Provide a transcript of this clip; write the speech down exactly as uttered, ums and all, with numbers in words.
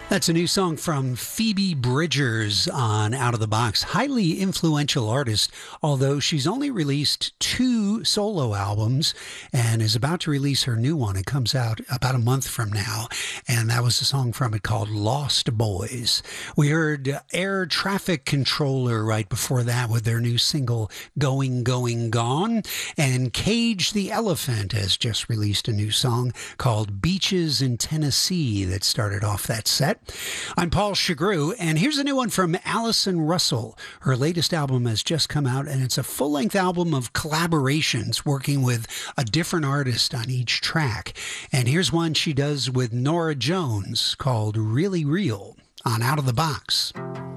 That's a new song from Phoebe Bridgers on Out of the Box. Highly influential artist, although she's only released two solo albums and is about to release her new one. It comes out about a month from now, and that was a song from it called Lost Boys. We heard Air Traffic Controller right before that with their new single Going, Going, Gone, and Cage the Elephant has just released a new song called Beaches in Tennessee that started off that set. I'm Paul Chagru, and here's a new one from Allison Russell. Her latest album has just come out, and it's a full-length album of collaborations working with a different artist on each track. And here's one she does with Norah Jones called Really Real on Out of the Box.